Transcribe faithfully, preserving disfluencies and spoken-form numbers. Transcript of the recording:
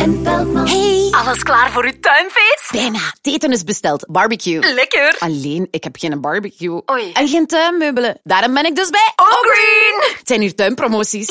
en Peltman. Hey, Alles klaar voor uw tuinfeest? bijna. Het eten is besteld. Barbecue. Lekker. Alleen, ik heb geen barbecue. Oei. En geen tuinmeubelen. Daarom ben ik dus bij O'Green. Het zijn hier tuinpromoties.